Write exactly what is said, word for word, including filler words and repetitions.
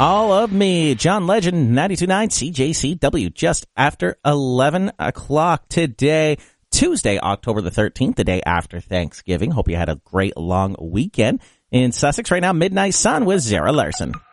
All of me, John Legend, ninety-two point nine C J C W, just after eleven o'clock today, Tuesday, October the thirteenth, the day after Thanksgiving. Hope you had a great long weekend. In Sussex right now, Midnight Sun with Zara Larson.